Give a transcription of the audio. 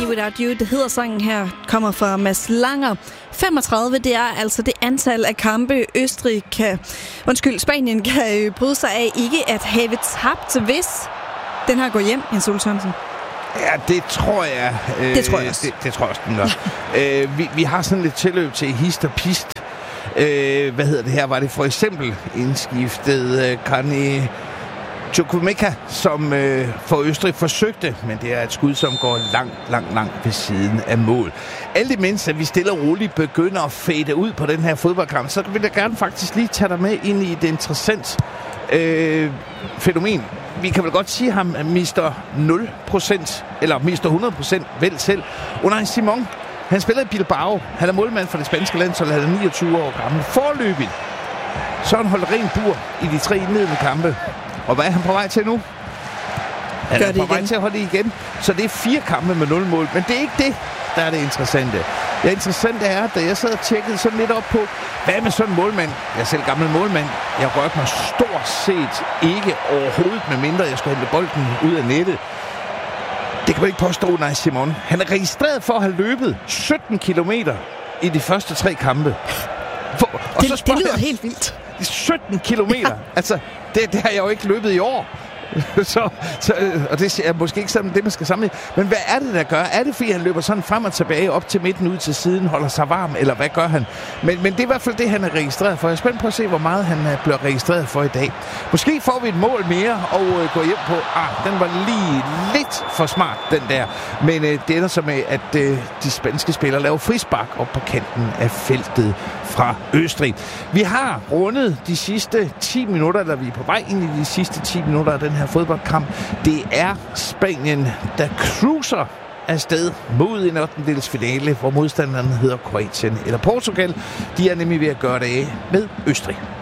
Without You, det hedder sangen her, kommer fra Mads Langer. 35, det er altså det antal af kampe, Spanien kan bryde sig af ikke at have tabt, hvis den her går hjem, Jens Ole Sørensen. Ja, det tror jeg. Det tror jeg også. Det tror jeg også, den gør. Vi har sådan lidt tilløb til hist og pist. Hvad hedder det her? Var det for eksempel indskiftet Carney Chukwuemeka, som for Østrig forsøgte, men det er et skud, som går langt ved siden af mål. Alt imens, at vi stille og roligt begynder at fade ud på den her fodboldkamp, så vil jeg gerne faktisk lige tage dig med ind i et interessant fænomen. Vi kan vel godt sige, at han mister 0%, eller mister 100% vel selv. Unai Simon, han spiller i Bilbao. Han er målmand for det spanske landshold. Han er 29 år gammel. Forløbigt, så han holdt ren bur i de 3 indledende kampe. Og hvad er han på vej til nu? Han er på vej til at holde det igen. Så det er 4 kampe med 0 mål. Men det er ikke det, der er det interessante. Det interessante er, da jeg sad og tjekkede sådan lidt op på, hvad med sådan en målmand? Jeg er selv gammel målmand. Jeg rørte mig stort set ikke overhovedet, medmindre jeg skulle hente bolden ud af nettet. Det kan man ikke påstå, nej, Simon. Han er registreret for at have løbet 17 kilometer i de første 3 kampe. Det lyder helt vildt. 17 kilometer. Altså, det har jeg jo ikke løbet i år. Og det er måske ikke sådan det, man skal sammenligne. Men hvad er det, der gør? Er det, fordi han løber sådan frem og tilbage, op til midten, ud til siden, holder sig varm, eller hvad gør han? Men det er i hvert fald det, han er registreret for. Jeg er spændt på at se, hvor meget han bliver registreret for i dag. Måske får vi et mål mere og går hjem på, den var lige lidt for smart, den der. Men det ender så med, at de spanske spillere laver frispark op på kanten af feltet fra Østrig. Vi har rundet de sidste 10 minutter, eller vi er på vej ind i de sidste 10 minutter af den her fodboldkamp. Det er Spanien, der cruiser afsted mod en 8. finale, hvor modstanderen hedder Kroatien eller Portugal. De er nemlig ved at gøre det af med Østrig.